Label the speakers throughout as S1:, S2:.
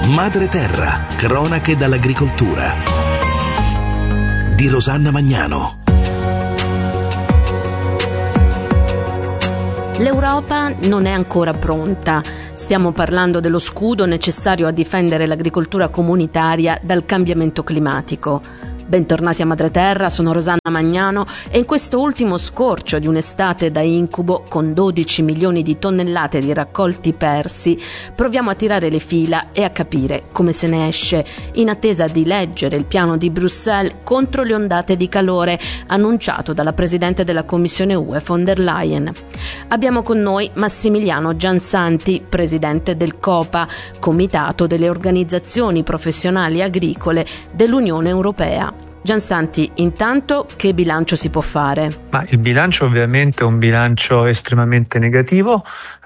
S1: Madre Terra, cronache dall'agricoltura. Di Rosanna Magnano.
S2: L'Europa non è ancora pronta. Stiamo parlando dello scudo necessario a difendere l'agricoltura comunitaria dal cambiamento climatico. Bentornati a Madre Terra, sono Rosanna Magnano e in questo ultimo scorcio di un'estate da incubo con 12 milioni di tonnellate di raccolti persi, proviamo a tirare le fila e a capire come se ne esce, in attesa di leggere il piano di Bruxelles contro le ondate di calore annunciato dalla Presidente della Commissione UE von der Leyen. Abbiamo con noi Massimiliano Giansanti, Presidente del COPA, Comitato delle Organizzazioni Professionali Agricole dell'Unione Europea. Giansanti, intanto che bilancio si può fare?
S3: Ma il bilancio ovviamente è un bilancio estremamente negativo.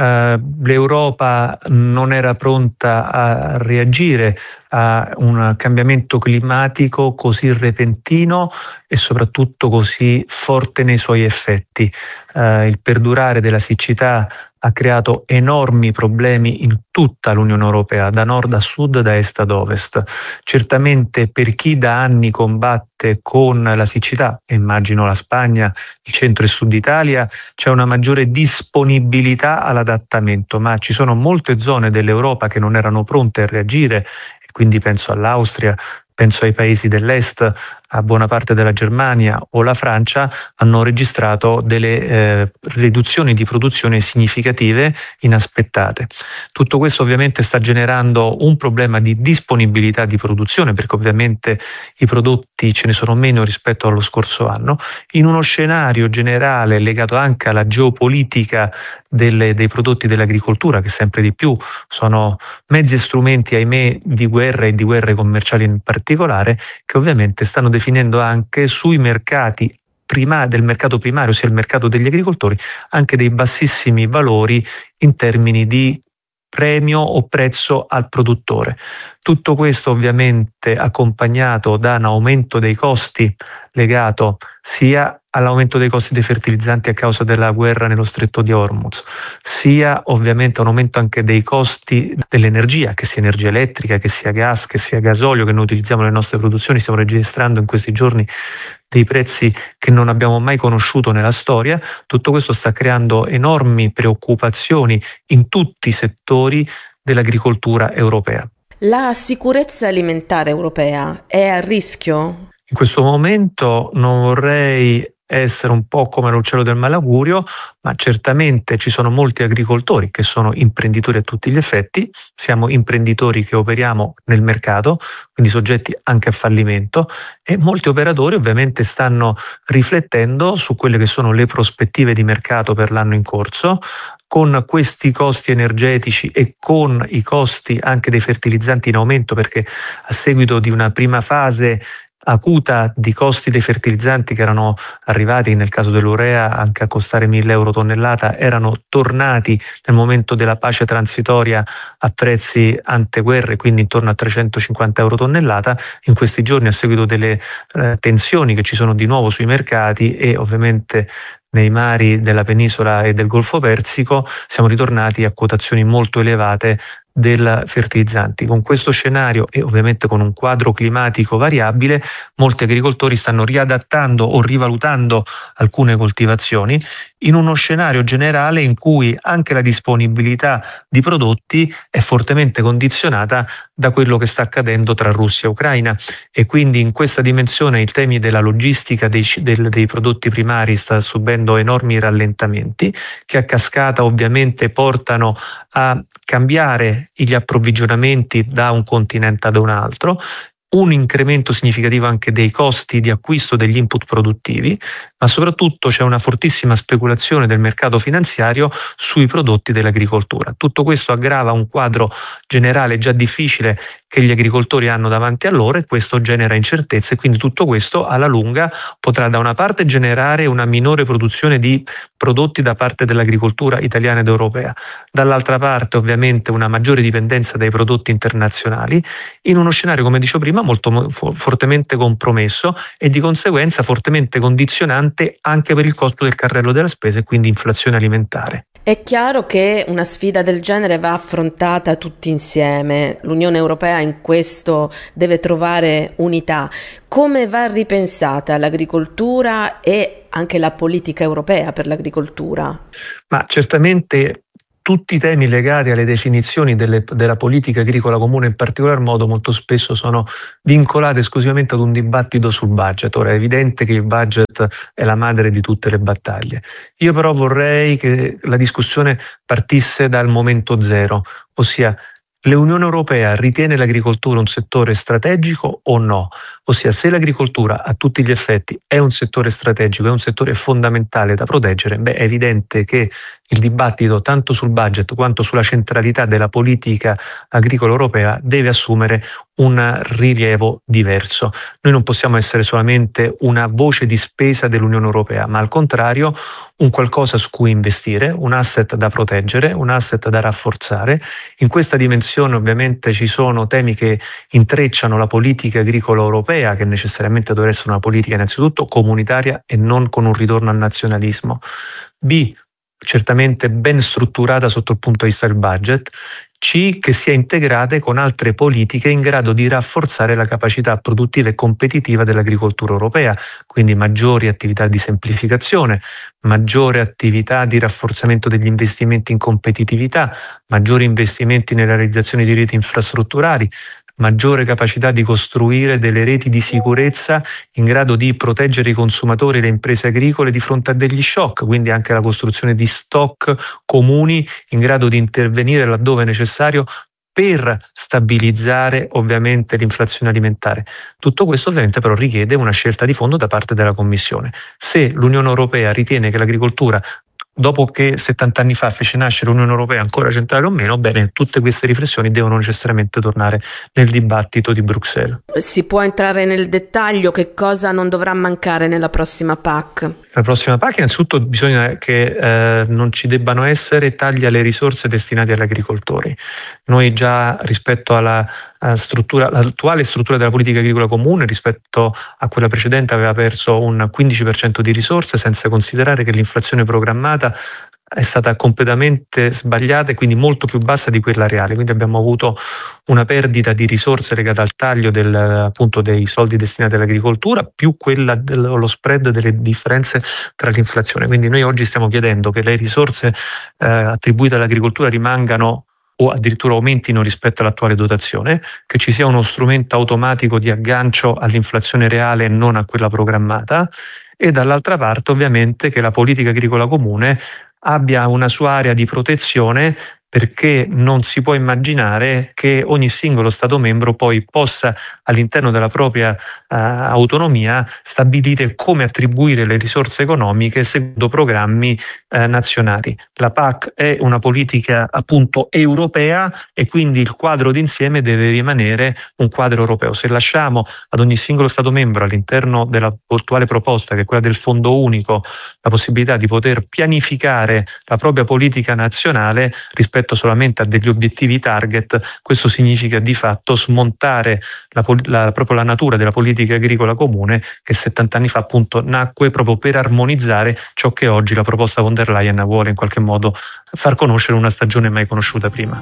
S3: L'Europa non era pronta a reagire a un cambiamento climatico così repentino e soprattutto così forte nei suoi effetti. Il perdurare della siccità ha creato enormi problemi in tutta l'Unione Europea, da nord a sud, da est ad ovest. Certamente per chi da anni combatte con la siccità, e immagino la Spagna, il centro e sud Italia, c'è una maggiore disponibilità all'adattamento, ma ci sono molte zone dell'Europa che non erano pronte a reagire, e quindi penso all'Austria, penso ai paesi dell'est, a buona parte della Germania o la Francia, hanno registrato delle riduzioni di produzione significative, inaspettate. Tutto questo ovviamente sta generando un problema di disponibilità di produzione, perché ovviamente i prodotti ce ne sono meno rispetto allo scorso anno, in uno scenario generale legato anche alla geopolitica dei prodotti dell'agricoltura, che sempre di più sono mezzi e strumenti, ahimè, di guerra e di guerre commerciali in particolare, che ovviamente stanno definendo anche sui mercati del mercato primario, sia il mercato degli agricoltori, anche dei bassissimi valori in termini di premio o prezzo al produttore. Tutto questo ovviamente accompagnato da un aumento dei costi legato sia all'aumento dei costi dei fertilizzanti a causa della guerra nello stretto di Hormuz, sia ovviamente un aumento anche dei costi dell'energia, che sia energia elettrica, che sia gas, che sia gasolio che noi utilizziamo nelle nostre produzioni. Stiamo registrando in questi giorni dei prezzi che non abbiamo mai conosciuto nella storia. Tutto questo sta creando enormi preoccupazioni in tutti i settori dell'agricoltura europea.
S2: La sicurezza alimentare europea è a rischio?
S3: In questo momento non vorrei essere un po' come l'uccello del malaugurio, ma certamente ci sono molti agricoltori che sono imprenditori a tutti gli effetti, siamo imprenditori che operiamo nel mercato, quindi soggetti anche a fallimento, e molti operatori ovviamente stanno riflettendo su quelle che sono le prospettive di mercato per l'anno in corso. Con questi costi energetici e con i costi anche dei fertilizzanti in aumento, perché a seguito di una prima fase acuta di costi dei fertilizzanti che erano arrivati nel caso dell'urea anche a costare 1.000 euro tonnellata, erano tornati nel momento della pace transitoria a prezzi anteguerre, quindi intorno a 350 euro tonnellata. In questi giorni, a seguito delle tensioni che ci sono di nuovo sui mercati e ovviamente nei mari della penisola e del Golfo Persico, siamo ritornati a quotazioni molto elevate del fertilizzanti. Con questo scenario e ovviamente con un quadro climatico variabile, molti agricoltori stanno riadattando o rivalutando alcune coltivazioni in uno scenario generale in cui anche la disponibilità di prodotti è fortemente condizionata da quello che sta accadendo tra Russia e Ucraina, e quindi in questa dimensione i temi della logistica dei prodotti primari sta subendo enormi rallentamenti che a cascata ovviamente portano a cambiare gli approvvigionamenti da un continente ad un altro, un incremento significativo anche dei costi di acquisto degli input produttivi, ma soprattutto c'è una fortissima speculazione del mercato finanziario sui prodotti dell'agricoltura. Tutto questo aggrava un quadro generale già difficile che gli agricoltori hanno davanti a loro, e questo genera incertezze, e quindi tutto questo alla lunga potrà da una parte generare una minore produzione di prodotti da parte dell'agricoltura italiana ed europea, dall'altra parte ovviamente una maggiore dipendenza dai prodotti internazionali, in uno scenario, come dicevo prima, molto fortemente compromesso e di conseguenza fortemente condizionante anche per il costo del carrello della spesa e quindi inflazione alimentare.
S2: È chiaro che una sfida del genere va affrontata tutti insieme. L'Unione Europea in questo deve trovare unità. Come va ripensata l'agricoltura e anche la politica europea per l'agricoltura?
S3: Ma certamente tutti i temi legati alle definizioni della politica agricola comune in particolar modo molto spesso sono vincolati esclusivamente ad un dibattito sul budget. Ora è evidente che il budget è la madre di tutte le battaglie. Io però vorrei che la discussione partisse dal momento zero, ossia l'Unione Europea ritiene l'agricoltura un settore strategico o no? Ossia, se l'agricoltura a tutti gli effetti è un settore strategico, è un settore fondamentale da proteggere, è evidente che il dibattito tanto sul budget quanto sulla centralità della politica agricola europea deve assumere un rilievo diverso. Noi non possiamo essere solamente una voce di spesa dell'Unione Europea, ma al contrario un qualcosa su cui investire, un asset da proteggere, un asset da rafforzare. In questa dimensione ovviamente ci sono temi che intrecciano la politica agricola europea, che necessariamente dovrà essere una politica innanzitutto comunitaria e non con un ritorno al nazionalismo. B, certamente ben strutturata sotto il punto di vista del budget. C, che sia integrate con altre politiche in grado di rafforzare la capacità produttiva e competitiva dell'agricoltura europea, quindi maggiori attività di semplificazione, maggiore attività di rafforzamento degli investimenti in competitività, maggiori investimenti nella realizzazione di reti infrastrutturali, maggiore capacità di costruire delle reti di sicurezza in grado di proteggere i consumatori e le imprese agricole di fronte a degli shock, quindi anche la costruzione di stock comuni in grado di intervenire laddove necessario per stabilizzare ovviamente l'inflazione alimentare. Tutto questo ovviamente però richiede una scelta di fondo da parte della Commissione. Se l'Unione Europea ritiene che l'agricoltura, dopo che 70 anni fa fece nascere l'Unione Europea, ancora centrale o meno, bene, tutte queste riflessioni devono necessariamente tornare nel dibattito di Bruxelles.
S2: Si può entrare nel dettaglio? Che cosa non dovrà mancare nella prossima PAC?
S3: La prossima PAC innanzitutto bisogna che non ci debbano essere tagli alle risorse destinate agli agricoltori. Noi già rispetto l'attuale struttura della politica agricola comune rispetto a quella precedente aveva perso un 15% di risorse, senza considerare che l'inflazione programmata è stata completamente sbagliata e quindi molto più bassa di quella reale. Quindi abbiamo avuto una perdita di risorse legata al taglio appunto dei soldi destinati all'agricoltura, più quella dello spread delle differenze tra l'inflazione. Quindi noi oggi stiamo chiedendo che le risorse attribuite all'agricoltura rimangano o addirittura aumentino rispetto all'attuale dotazione, che ci sia uno strumento automatico di aggancio all'inflazione reale e non a quella programmata, e dall'altra parte ovviamente che la politica agricola comune abbia una sua area di protezione, perché non si può immaginare che ogni singolo Stato membro poi possa all'interno della propria autonomia stabilire come attribuire le risorse economiche secondo programmi nazionali. La PAC è una politica appunto europea e quindi il quadro d'insieme deve rimanere un quadro europeo. Se lasciamo ad ogni singolo Stato membro all'interno della attuale proposta, che è quella del Fondo Unico, la possibilità di poter pianificare la propria politica nazionale rispetto solamente a degli obiettivi target, questo significa di fatto smontare proprio la natura della politica agricola comune, che 70 anni fa appunto nacque proprio per armonizzare ciò che oggi la proposta von der Leyen vuole in qualche modo far conoscere, una stagione mai conosciuta prima.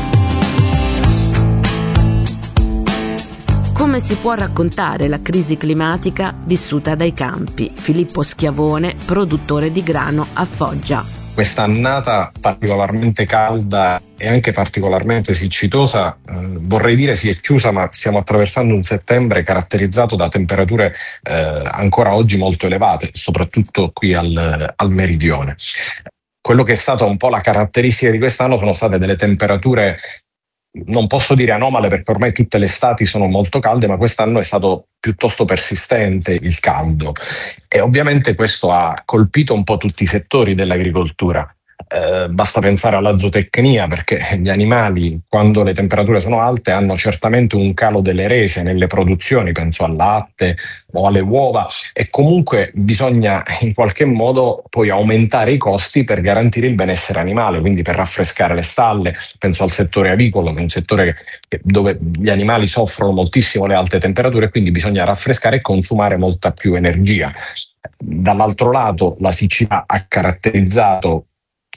S2: Come si può raccontare la crisi climatica vissuta dai campi? Filippo Schiavone, produttore di grano a Foggia.
S4: Questa annata particolarmente calda e anche particolarmente siccitosa, vorrei dire si è chiusa, ma stiamo attraversando un settembre caratterizzato da temperature ancora oggi molto elevate, soprattutto qui al meridione. Quello che è stata un po' la caratteristica di quest'anno sono state delle temperature, non posso dire anomale perché ormai tutte le estati sono molto calde, ma quest'anno è stato piuttosto persistente il caldo e ovviamente questo ha colpito un po' tutti i settori dell'agricoltura. Basta pensare alla zootecnia, perché gli animali quando le temperature sono alte hanno certamente un calo delle rese nelle produzioni, penso al latte o alle uova, e comunque bisogna in qualche modo poi aumentare i costi per garantire il benessere animale, quindi per raffrescare le stalle. Penso al settore avicolo, che è un settore dove gli animali soffrono moltissimo le alte temperature, quindi bisogna raffrescare e consumare molta più energia. Dall'altro lato la siccità ha caratterizzato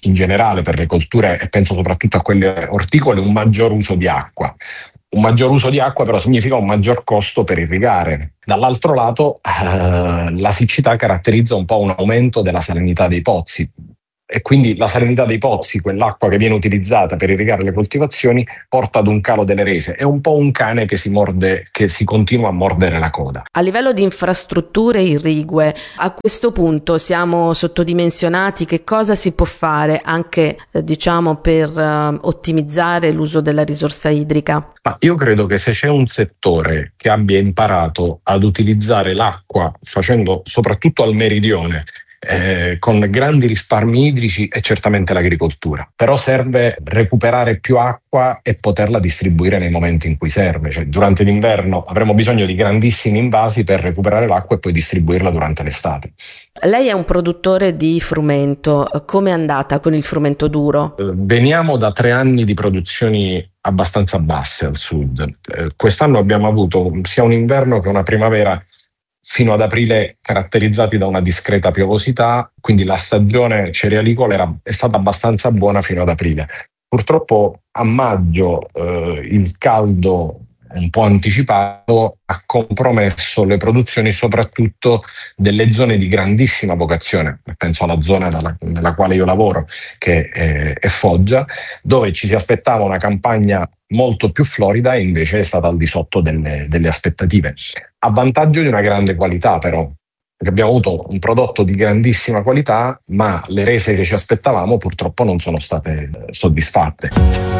S4: in generale per le colture, e penso soprattutto a quelle orticole, un maggior uso di acqua. Un maggior uso di acqua però significa un maggior costo per irrigare. Dall'altro lato la siccità caratterizza un po' un aumento della salinità dei pozzi, e quindi la salinità dei pozzi, quell'acqua che viene utilizzata per irrigare le coltivazioni, porta ad un calo delle rese. È un po' un cane che si continua a mordere la coda.
S2: A livello di infrastrutture irrigue, a questo punto siamo sottodimensionati. Che cosa si può fare anche per ottimizzare l'uso della risorsa idrica?
S4: Ma io credo che se c'è un settore che abbia imparato ad utilizzare l'acqua facendo soprattutto al meridione con grandi risparmi idrici, è certamente l'agricoltura. Però serve recuperare più acqua e poterla distribuire nei momenti in cui serve. Cioè, durante l'inverno avremo bisogno di grandissimi invasi per recuperare l'acqua e poi distribuirla durante l'estate.
S2: Lei è un produttore di frumento. Come è andata con il frumento duro?
S4: Veniamo da 3 anni di produzioni abbastanza basse al sud. Quest'anno abbiamo avuto sia un inverno che una primavera fino ad aprile caratterizzati da una discreta piovosità, quindi la stagione cerealicola è stata abbastanza buona fino ad aprile. Purtroppo a maggio il caldo un po' anticipato ha compromesso le produzioni soprattutto delle zone di grandissima vocazione. Penso alla zona nella quale io lavoro, che è Foggia, dove ci si aspettava una campagna molto più florida e invece è stata al di sotto delle aspettative, a vantaggio di una grande qualità però, perché abbiamo avuto un prodotto di grandissima qualità, ma le rese che ci aspettavamo purtroppo non sono state soddisfatte.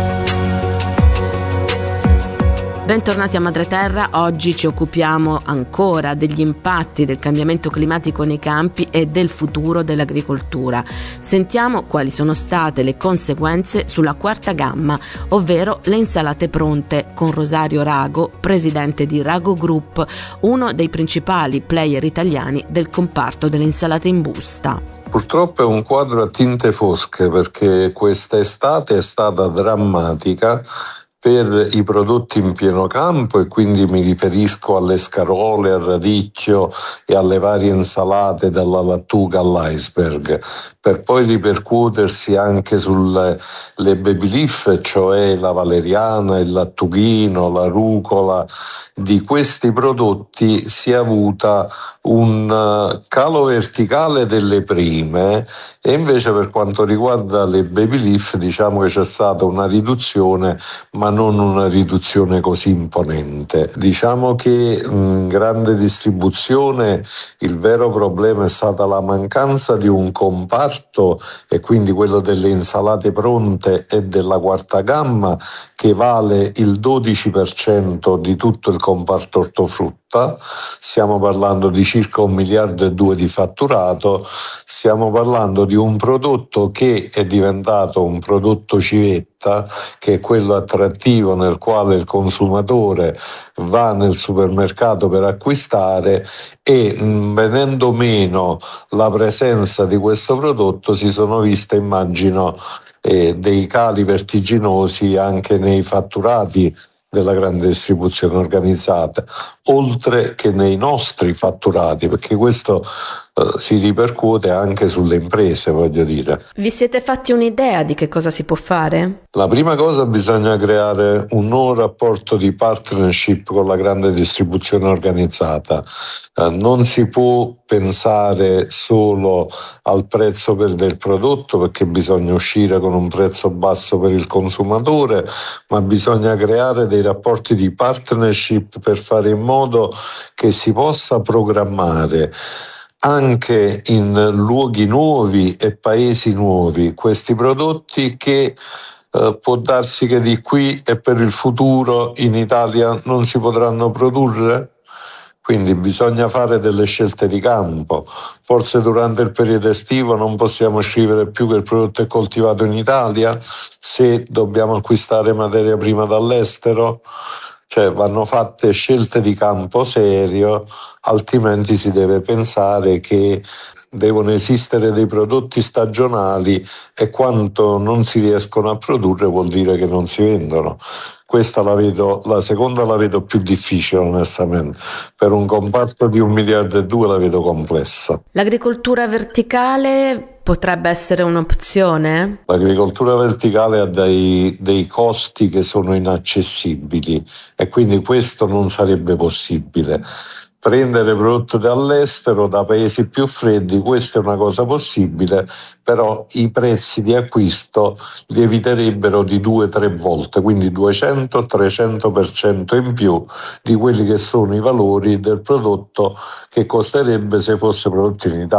S2: Bentornati a Madreterra. Oggi ci occupiamo ancora degli impatti del cambiamento climatico nei campi e del futuro dell'agricoltura. Sentiamo quali sono state le conseguenze sulla quarta gamma, ovvero le insalate pronte, con Rosario Rago, presidente di Rago Group, uno dei principali player italiani del comparto delle insalate in busta.
S5: Purtroppo è un quadro a tinte fosche, perché questa estate è stata drammatica per i prodotti in pieno campo, e quindi mi riferisco alle scarole, al radicchio e alle varie insalate, dalla lattuga all'iceberg, per poi ripercuotersi anche sulle baby leaf, cioè la valeriana, il lattughino, la rucola. Di questi prodotti si è avuta un calo verticale delle prime, e invece per quanto riguarda le baby leaf diciamo che c'è stata una riduzione, ma non una riduzione così imponente. Diciamo che in grande distribuzione il vero problema è stata la mancanza di un comparto, e quindi quello delle insalate pronte e della quarta gamma, che vale il 12% di tutto il comparto ortofrutta. Stiamo parlando di circa 1,2 miliardi di fatturato. Stiamo parlando di un prodotto che è diventato un prodotto civetta, che è quello attrattivo nel quale il consumatore va nel supermercato per acquistare, e venendo meno la presenza di questo prodotto si sono viste, immagino, dei cali vertiginosi anche nei fatturati della grande distribuzione organizzata, oltre che nei nostri fatturati, perché questo si ripercuote anche sulle imprese, voglio dire.
S2: Vi siete fatti un'idea di che cosa si può fare?
S5: La prima cosa, bisogna creare un nuovo rapporto di partnership con la grande distribuzione organizzata. Non si può pensare solo al prezzo del prodotto, perché bisogna uscire con un prezzo basso per il consumatore, ma bisogna creare dei rapporti di partnership per fare in modo che si possa programmare anche in luoghi nuovi e paesi nuovi questi prodotti, che può darsi che di qui e per il futuro in Italia non si potranno produrre. Quindi bisogna fare delle scelte di campo. Forse durante il periodo estivo non possiamo scrivere più che il prodotto è coltivato in Italia, se dobbiamo acquistare materia prima dall'estero. Cioè vanno fatte scelte di campo serio, altrimenti si deve pensare che devono esistere dei prodotti stagionali, e quanto non si riescono a produrre vuol dire che non si vendono. Questa la seconda la vedo più difficile, onestamente. Per un comparto di 1,2 miliardi la vedo complessa.
S2: L'agricoltura verticale potrebbe essere un'opzione?
S5: L'agricoltura verticale ha dei costi che sono inaccessibili e quindi questo non sarebbe possibile. Prendere prodotti dall'estero, da paesi più freddi, questa è una cosa possibile, però i prezzi di acquisto lieviterebbero di 2-3 volte, quindi 200-300% in più di quelli che sono i valori del prodotto che costerebbe se fosse prodotto in Italia.